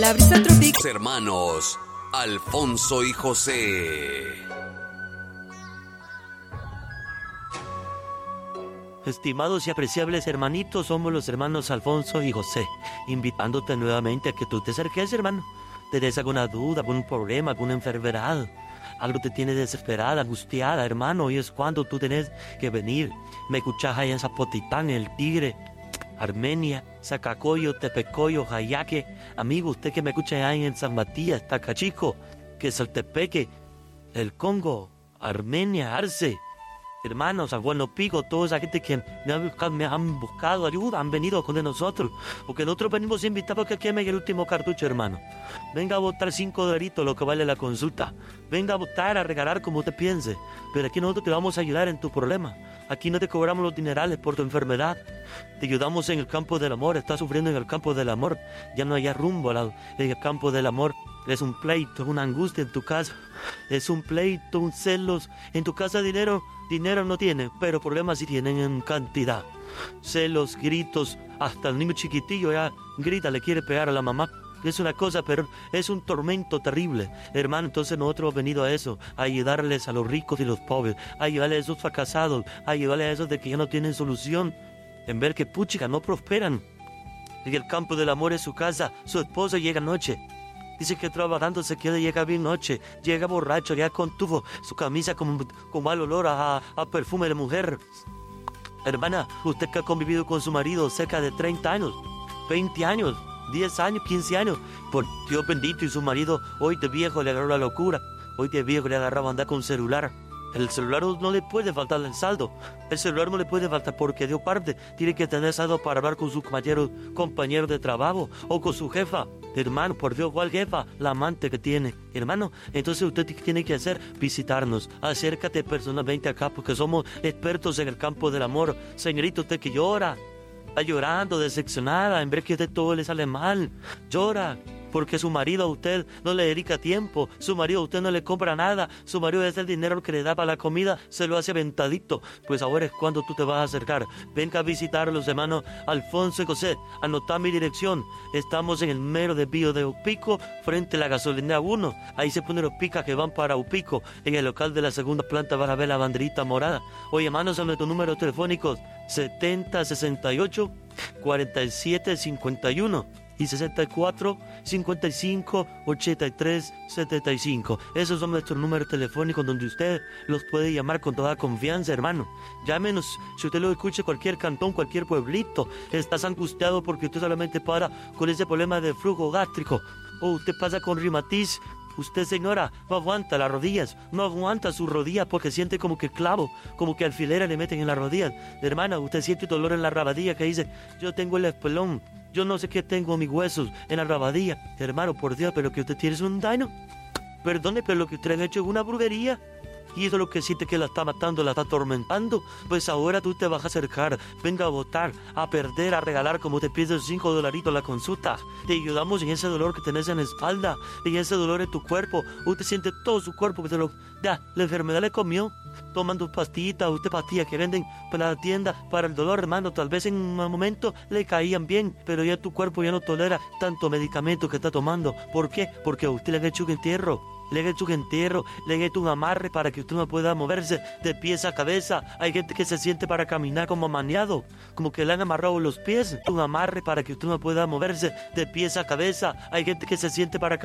la brisa tropical. Hermanos Alfonso y José. Estimados y apreciables hermanitos, somos los hermanos Alfonso y José, invitándote nuevamente a que tú te acerques, hermano. ¿Tenés alguna duda, algún problema, alguna enfermedad? Algo te tiene desesperada, angustiada, hermano, y es cuando tú tenés que venir. Me escuchás allá en Zapotitán, El Tigre, Armenia, Zacacoyo, Tepecoyo, Jayaque. Amigo, usted que me escucha allá en San Matías, Tacachico, Quezaltepeque, El Congo, Armenia, Arce. Hermanos, a Bueno Pico, toda esa gente que me han buscado ayuda, han venido con nosotros, porque nosotros venimos invitados que queme el último cartucho, hermano. Venga a votar $5 lo que vale la consulta. Venga a votar, a regalar como usted piense. Pero aquí nosotros te vamos a ayudar en tu problema. Aquí no te cobramos los dinerales por tu enfermedad. Te ayudamos en el campo del amor. Estás sufriendo en el campo del amor. Ya no hay rumbo en el campo del amor. Es un pleito, una angustia en tu casa. Es un pleito, un celos. En tu casa dinero no tienen, pero problemas sí tienen en cantidad. Celos, gritos, hasta el niño chiquitillo ya grita, le quiere pegar a la mamá. Es una cosa, pero es un tormento terrible. Hermano, entonces nosotros hemos venido a eso, a ayudarles a los ricos y los pobres, a ayudarles a esos fracasados, a ayudarles a esos de que ya no tienen solución, en ver que puchica no prosperan. En el campo del amor es su casa, su esposa llega anoche. Dice que trabajando se queda, llega bien noche, llega borracho, llega con tufo, su camisa con mal olor a perfume de mujer. Hermana, usted que ha convivido con su marido cerca de 30 años, 20 años, 10 años, 15 años, por Dios bendito, y su marido hoy de viejo le agarró la locura, hoy de viejo le agarraba andar con celular. El celular no le puede faltar el saldo. El celular no le puede faltar porque de parte tiene que tener saldo para hablar con su compañero de trabajo o con su jefa. Hermano, por Dios, ¿cuál jefa? La amante que tiene. Hermano, entonces usted tiene que hacer visitarnos. Acércate personalmente acá porque somos expertos en el campo del amor. Señorita, usted que llora, está llorando, decepcionada, en ver que de todo le sale mal. Llora porque su marido a usted no le dedica tiempo, su marido a usted no le compra nada, su marido es el dinero que le da para la comida, se lo hace aventadito. Pues ahora es cuando tú te vas a acercar. Venga a visitar a los hermanos Alfonso y José. Anotá mi dirección. Estamos en el mero desvío de Upico, frente a la gasolinera 1. Ahí se ponen los picas que van para Upico. En el local de la segunda planta van a ver la banderita morada. Oye, hermanos, a nuestros números telefónicos 7068 4751 y 64 55 83 75. Esos son nuestros números telefónicos donde usted los puede llamar con toda confianza, hermano. Llámenos si usted lo escucha cualquier cantón, cualquier pueblito. Estás angustiado porque usted solamente para con ese problema de flujo gástrico, o usted pasa con reumatiz. Usted, señora, no aguanta las rodillas, no aguanta sus rodillas porque siente como que clavo, como que alfileres le meten en las rodillas. Hermana, usted siente dolor en la rabadilla que dice, yo tengo el espolón, yo no sé qué tengo mis huesos en la rabadilla. Hermano, por Dios, pero que usted tiene es un daño. Perdone, pero lo que usted ha hecho es una brujería. Y eso es lo que siente que la está matando, la está atormentando. Pues ahora tú te vas a acercar, venga a votar, a perder, a regalar, como te pides $5 la consulta. Te ayudamos en ese dolor que tenés en la espalda, en ese dolor en tu cuerpo. Usted siente todo su cuerpo que la enfermedad le comió. Toman tus pastillitas, usted pastillas que venden para la tienda para el dolor, hermano. Tal vez en un momento le caían bien, pero ya tu cuerpo ya no tolera tanto medicamento que está tomando. ¿Por qué? Porque a usted le han hecho un entierro. Le han hecho un entierro, le han hecho un amarre para que usted no pueda moverse de pies a cabeza. Hay gente que se siente para caminar como maniado, como que le han amarrado los pies. Un amarre para que usted no pueda moverse de pies a cabeza. Hay gente que se siente para